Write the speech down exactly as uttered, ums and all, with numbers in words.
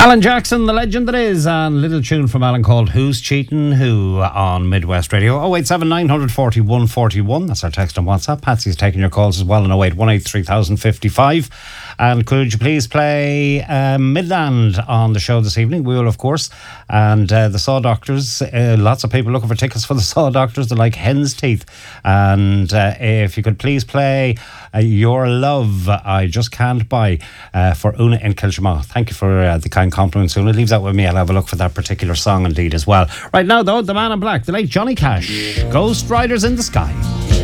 Alan Jackson, the legend that is, and a little tune from Alan called Who's Cheating Who on Midwest Radio. oh eight seven nine four one four one. That's our text on WhatsApp. Patsy's taking your calls as well on oh eight one eight three thousand fifty-five. And could you please play uh, Midland on the show this evening? We will, of course. And uh, the Saw Doctors, uh, lots of people looking for tickets for the Saw Doctors. They're like hen's teeth. And uh, if you could please play uh, Your Love, I Just Can't Buy uh, for Una in Kilshamagh. Thank you for uh, the kind compliments, Una. Leave that with me. I'll have a look for that particular song indeed as well. Right now, though, the man in black, the late Johnny Cash, Ghost Riders in the Sky.